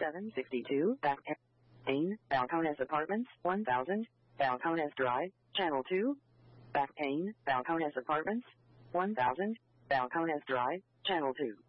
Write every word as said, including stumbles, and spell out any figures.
seven sixty-two, Back Pane, Balcones Apartments, one thousand, Balcones Drive, Channel two. Back Pane, Balcones Apartments, one thousand, Balcones Drive, Channel two.